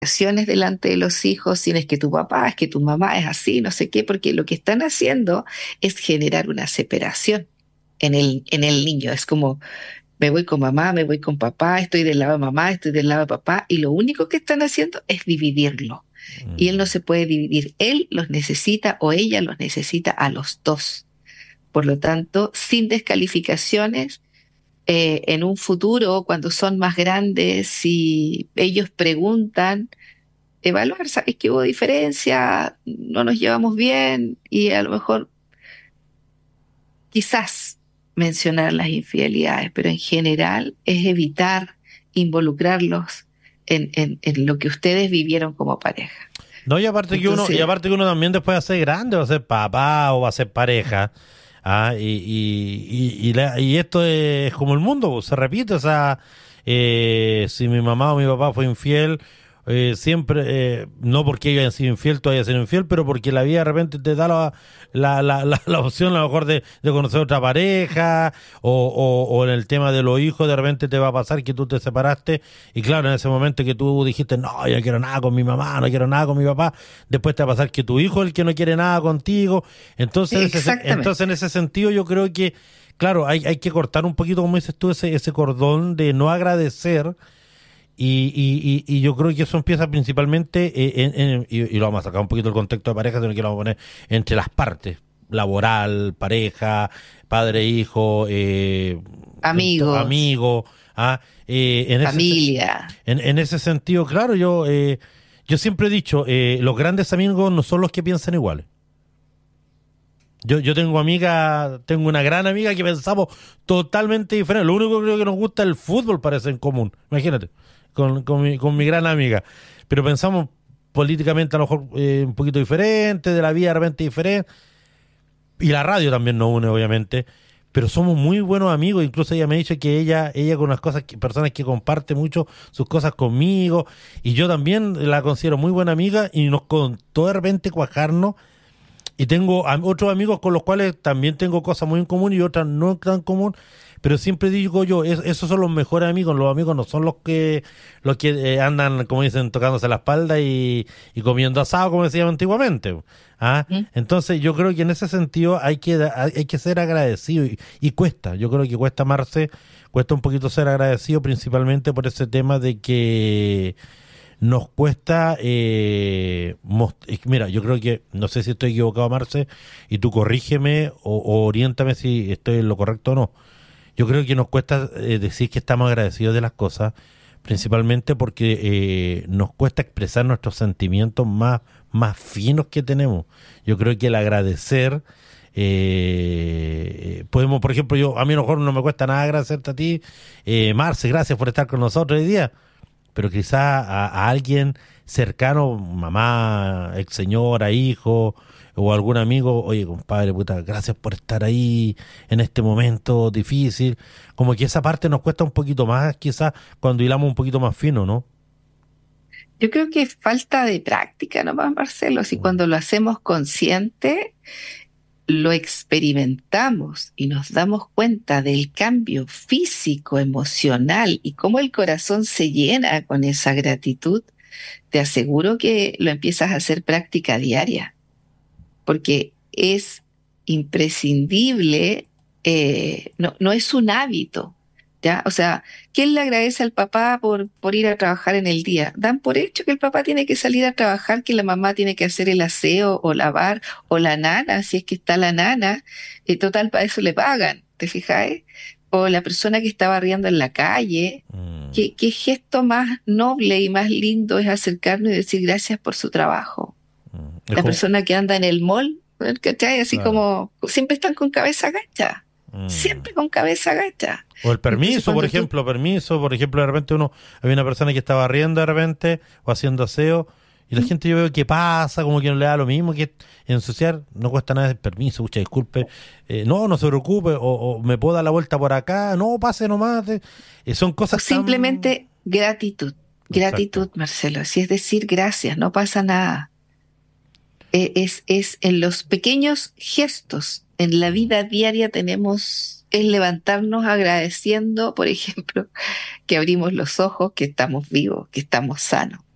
acciones delante de los hijos, sin es que tu papá, es que tu mamá es así, no sé qué, porque lo que están haciendo es generar una separación en el niño. Es como, me voy con mamá, me voy con papá, estoy del lado de mamá, estoy del lado de papá, y lo único que están haciendo es dividirlo. Y él no Mm. se puede dividir, él los necesita o ella los necesita a los dos. Por lo tanto, sin descalificaciones, en un futuro, cuando son más grandes, si ellos preguntan, evaluar, ¿sabes que hubo diferencia? No nos llevamos bien y a lo mejor quizás mencionar las infidelidades, pero en general es evitar involucrarlos en lo que ustedes vivieron como pareja. No, y Entonces, aparte que uno también después va a ser grande, va a ser papá o va a ser pareja. Y esto es como el mundo, pues, se repite. O sea, si mi mamá o mi papá fue infiel, siempre, no porque ellos hayan sido infiel, tú hayas sido infiel, pero porque la vida de repente te da la opción a lo mejor de conocer otra pareja, o en el tema de los hijos, de repente te va a pasar que tú te separaste, y claro, en ese momento que tú dijiste, no, yo no quiero nada con mi mamá, no quiero nada con mi papá, después te va a pasar que tu hijo es el que no quiere nada contigo. Entonces, en exactamente. ese sentido, yo creo que, claro, hay que cortar un poquito, como dices tú, ese cordón de no agradecer. Y yo creo que eso empieza principalmente, y lo vamos a sacar un poquito del contexto de pareja, sino que lo vamos a poner entre las partes, laboral, pareja, padre, hijo, Amigos, amigo. familia. En ese sentido, claro, yo siempre he dicho, los grandes amigos no son los que piensan iguales. Yo tengo una gran amiga que pensamos totalmente diferente. Lo único que creo que nos gusta es el fútbol, parece en común. Imagínate, con mi gran amiga. Pero pensamos políticamente a lo mejor un poquito diferente, de la vida de repente diferente. Y la radio también nos une, obviamente. Pero somos muy buenos amigos. Incluso ella me ha dicho que ella con unas cosas, personas que comparte mucho sus cosas conmigo. Y yo también la considero muy buena amiga. Y nos contó de repente cuajarnos, y tengo otros amigos con los cuales también tengo cosas muy en común y otras no tan común, pero siempre digo yo, esos son los mejores amigos. Los amigos no son los que andan, como dicen, tocándose la espalda y comiendo asado, como decíamos antiguamente. ¿Mm? Entonces yo creo que en ese sentido hay que ser agradecido, y cuesta, yo creo que cuesta amarse, cuesta un poquito ser agradecido, principalmente por ese tema de que nos cuesta, mira, yo creo que, no sé si estoy equivocado, Marce, y tú corrígeme o oriéntame si estoy en lo correcto o no. Yo creo que nos cuesta decir que estamos agradecidos de las cosas, principalmente porque nos cuesta expresar nuestros sentimientos más finos que tenemos. Yo creo que el agradecer, podemos, por ejemplo, a mí a lo mejor no me cuesta nada agradecerte a ti, Marce, gracias por estar con nosotros hoy día, pero quizá a alguien cercano, mamá, ex señora, hijo, o algún amigo, oye, compadre, puta, gracias por estar ahí en este momento difícil. Como que esa parte nos cuesta un poquito más, quizás cuando hilamos un poquito más fino, ¿no? Yo creo que es falta de práctica nomás, Marcelo. Si Mm. cuando lo hacemos consciente, lo experimentamos y nos damos cuenta del cambio físico, emocional y cómo el corazón se llena con esa gratitud, te aseguro que lo empiezas a hacer práctica diaria, porque es imprescindible, no es un hábito, ¿ya? O sea, ¿quién le agradece al papá por ir a trabajar en el día? Dan por hecho que el papá tiene que salir a trabajar, que la mamá tiene que hacer el aseo o lavar, o la nana, si es que está la nana, total, para eso le pagan, ¿te fijáis? O la persona que está barriendo en la calle. Mm. ¿Qué gesto más noble y más lindo es acercarnos y decir gracias por su trabajo? Es La como, persona que anda en el mall, ¿cachai? Así claro. como siempre están con cabeza agacha, Mm. siempre con cabeza agacha. O el Entonces permiso, cuando tú, por ejemplo, de repente había una persona que estaba riendo de repente o haciendo aseo, y la ¿Mm? gente yo veo que pasa, como que no le da lo mismo que ensuciar, no cuesta nada el permiso, mucha disculpe, no se preocupe, o me puedo dar la vuelta por acá, no, pase nomás, son o cosas tan... simplemente gratitud, Exacto. gratitud, Marcelo, así es decir, gracias, no pasa nada. Es en los pequeños gestos, en la Mm. vida diaria tenemos, es levantarnos agradeciendo, por ejemplo, que abrimos los ojos, que estamos vivos, que estamos sanos.